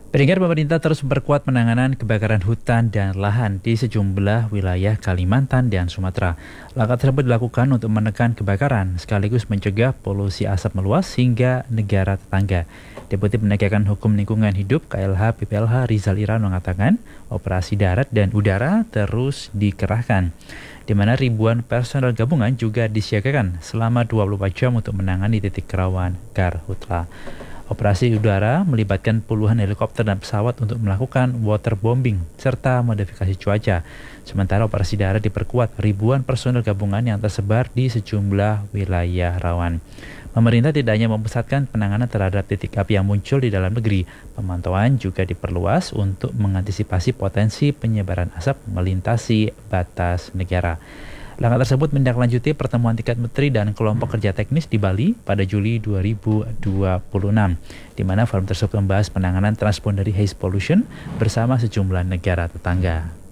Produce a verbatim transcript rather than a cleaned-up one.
Pendengar, pemerintah terus memperkuat penanganan kebakaran hutan dan lahan di sejumlah wilayah Kalimantan dan Sumatera. Langkah tersebut dilakukan untuk menekan kebakaran sekaligus mencegah polusi asap meluas hingga negara tetangga. Deputi Penegakan Hukum Lingkungan Hidup K L H P P L H Rizal Iran mengatakan operasi darat dan udara terus dikerahkan, di mana ribuan personel gabungan juga disiagakan selama dua puluh empat jam untuk menangani titik rawan karhutla. Operasi udara melibatkan puluhan helikopter dan pesawat untuk melakukan waterbombing serta modifikasi cuaca. Sementara operasi darat diperkuat ribuan personel gabungan yang tersebar di sejumlah wilayah rawan. Pemerintah tidak hanya memusatkan penanganan terhadap titik api yang muncul di dalam negeri, pemantauan juga diperluas untuk mengantisipasi potensi penyebaran asap melintasi batas negara. Langkah tersebut menindaklanjuti pertemuan tingkat menteri dan kelompok kerja teknis di Bali pada Juli dua ribu dua puluh enam, di mana forum tersebut membahas penanganan transponderi haze pollution bersama sejumlah negara tetangga.